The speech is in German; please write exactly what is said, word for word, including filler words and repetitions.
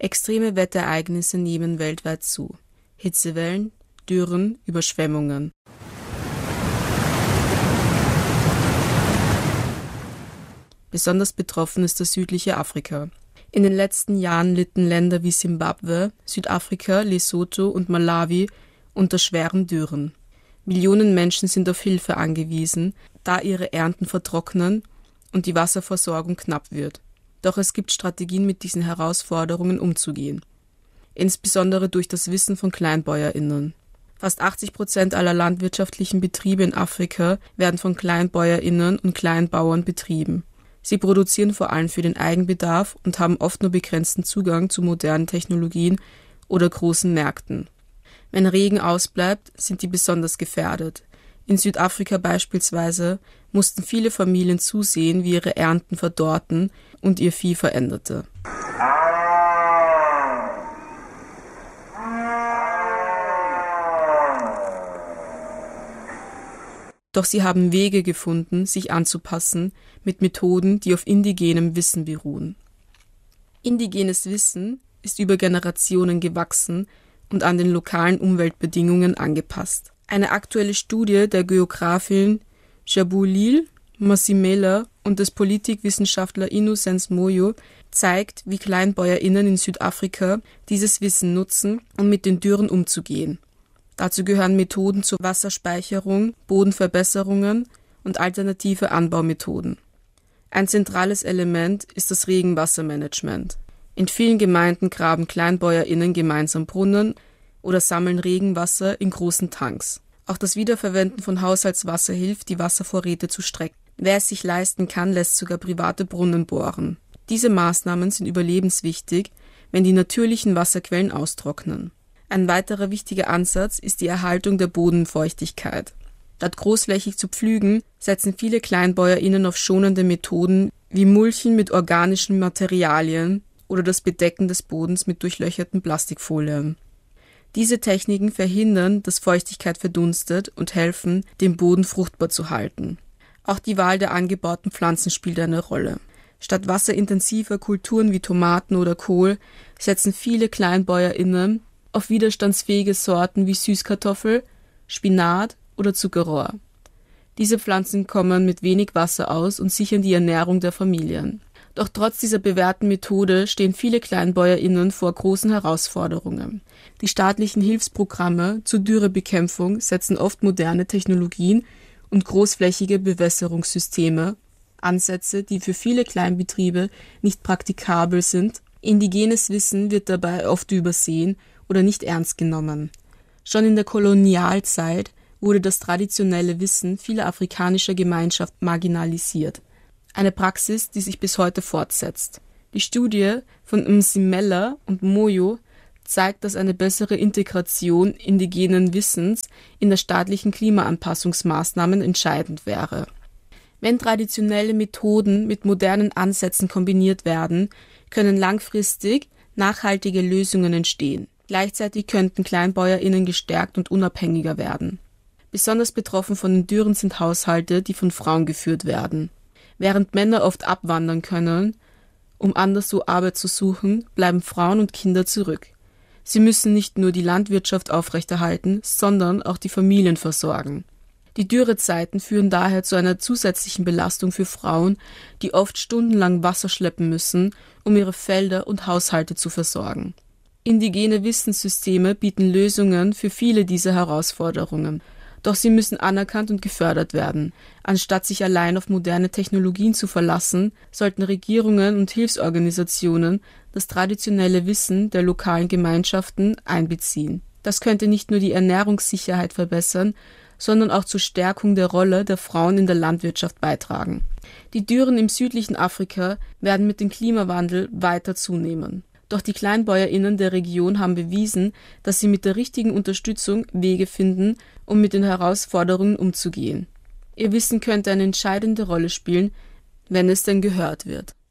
Extreme Wetterereignisse nehmen weltweit zu. Hitzewellen, Dürren, Überschwemmungen. Besonders betroffen ist das südliche Afrika. In den letzten Jahren litten Länder wie Simbabwe, Südafrika, Lesotho und Malawi unter schweren Dürren. Millionen Menschen sind auf Hilfe angewiesen, da ihre Ernten vertrocknen und die Wasserversorgung knapp wird. Doch es gibt Strategien, mit diesen Herausforderungen umzugehen. Insbesondere durch das Wissen von KleinbäuerInnen. Fast achtzig Prozent aller landwirtschaftlichen Betriebe in Afrika werden von KleinbäuerInnen und Kleinbauern betrieben. Sie produzieren vor allem für den Eigenbedarf und haben oft nur begrenzten Zugang zu modernen Technologien oder großen Märkten. Wenn Regen ausbleibt, sind die besonders gefährdet. In Südafrika beispielsweise mussten viele Familien zusehen, wie ihre Ernten verdorrten und ihr Vieh veränderte. Doch sie haben Wege gefunden, sich anzupassen, mit Methoden, die auf indigenem Wissen beruhen. Indigenes Wissen ist über Generationen gewachsen und an den lokalen Umweltbedingungen angepasst. Eine aktuelle Studie der Geografin Jabulile Masemola und des Politikwissenschaftlers Innocence Moyo zeigt, wie KleinbäuerInnen in Südafrika dieses Wissen nutzen, um mit den Dürren umzugehen. Dazu gehören Methoden zur Wasserspeicherung, Bodenverbesserungen und alternative Anbaumethoden. Ein zentrales Element ist das Regenwassermanagement. In vielen Gemeinden graben KleinbäuerInnen gemeinsam Brunnen oder sammeln Regenwasser in großen Tanks. Auch das Wiederverwenden von Haushaltswasser hilft, die Wasservorräte zu strecken. Wer es sich leisten kann, lässt sogar private Brunnen bohren. Diese Maßnahmen sind überlebenswichtig, wenn die natürlichen Wasserquellen austrocknen. Ein weiterer wichtiger Ansatz ist die Erhaltung der Bodenfeuchtigkeit. Statt großflächig zu pflügen, setzen viele KleinbäuerInnen auf schonende Methoden wie Mulchen mit organischen Materialien oder das Bedecken des Bodens mit durchlöcherten Plastikfolien. Diese Techniken verhindern, dass Feuchtigkeit verdunstet und helfen, den Boden fruchtbar zu halten. Auch die Wahl der angebauten Pflanzen spielt eine Rolle. Statt wasserintensiver Kulturen wie Tomaten oder Kohl setzen viele KleinbäuerInnen auf widerstandsfähige Sorten wie Süßkartoffel, Spinat oder Zuckerrohr. Diese Pflanzen kommen mit wenig Wasser aus und sichern die Ernährung der Familien. Doch trotz dieser bewährten Methode stehen viele KleinbäuerInnen vor großen Herausforderungen. Die staatlichen Hilfsprogramme zur Dürrebekämpfung setzen oft moderne Technologien und großflächige Bewässerungssysteme, Ansätze, die für viele Kleinbetriebe nicht praktikabel sind. Indigenes Wissen wird dabei oft übersehen oder nicht ernst genommen. Schon in der Kolonialzeit wurde das traditionelle Wissen vieler afrikanischer Gemeinschaften marginalisiert. Eine Praxis, die sich bis heute fortsetzt. Die Studie von Masemola und Moyo zeigt, dass eine bessere Integration indigenen Wissens in der staatlichen Klimaanpassungsmaßnahmen entscheidend wäre. Wenn traditionelle Methoden mit modernen Ansätzen kombiniert werden, können langfristig nachhaltige Lösungen entstehen. Gleichzeitig könnten KleinbäuerInnen gestärkt und unabhängiger werden. Besonders betroffen von den Dürren sind Haushalte, die von Frauen geführt werden. Während Männer oft abwandern können, um anderswo Arbeit zu suchen, bleiben Frauen und Kinder zurück. Sie müssen nicht nur die Landwirtschaft aufrechterhalten, sondern auch die Familien versorgen. Die Dürrezeiten führen daher zu einer zusätzlichen Belastung für Frauen, die oft stundenlang Wasser schleppen müssen, um ihre Felder und Haushalte zu versorgen. Indigene Wissenssysteme bieten Lösungen für viele dieser Herausforderungen. Doch sie müssen anerkannt und gefördert werden. Anstatt sich allein auf moderne Technologien zu verlassen, sollten Regierungen und Hilfsorganisationen das traditionelle Wissen der lokalen Gemeinschaften einbeziehen. Das könnte nicht nur die Ernährungssicherheit verbessern, sondern auch zur Stärkung der Rolle der Frauen in der Landwirtschaft beitragen. Die Dürren im südlichen Afrika werden mit dem Klimawandel weiter zunehmen. Doch die KleinbäuerInnen der Region haben bewiesen, dass sie mit der richtigen Unterstützung Wege finden, um mit den Herausforderungen umzugehen. Ihr Wissen könnte eine entscheidende Rolle spielen, wenn es denn gehört wird.